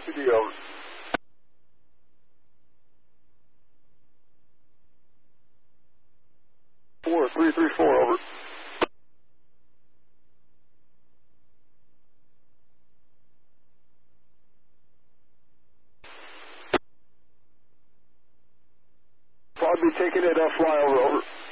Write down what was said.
RTD, over. Four, 334, over. Probably taking it flyover, over.